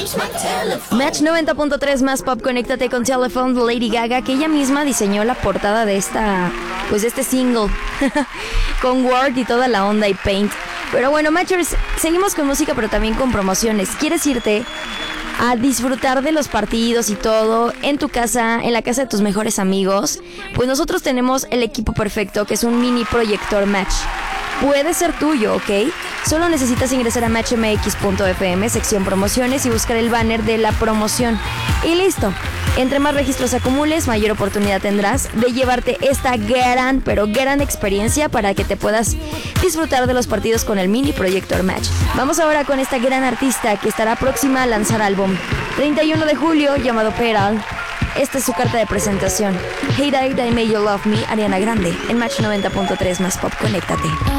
Match 90.3 más pop, conéctate con Telephone de Lady Gaga, que ella misma diseñó la portada de este single con Word y toda la onda y Paint. Pero bueno, Matchers, seguimos con música pero también con promociones. ¿Quieres irte a disfrutar de los partidos y todo en tu casa, en la casa de tus mejores amigos? Pues nosotros tenemos el equipo perfecto, que es un mini proyector Match. Puede ser tuyo, ¿ok? Solo necesitas ingresar a matchmx.fm, sección promociones, y buscar el banner de la promoción. Y listo. Entre más registros acumules, mayor oportunidad tendrás de llevarte esta gran, pero gran experiencia para que te puedas disfrutar de los partidos con el mini proyector Match. Vamos ahora con esta gran artista que estará próxima a lanzar álbum 31 de julio, llamado Peral. Esta es su carta de presentación. Hey Died, I Made You Love Me, Ariana Grande, en Match 90.3 más pop, conéctate.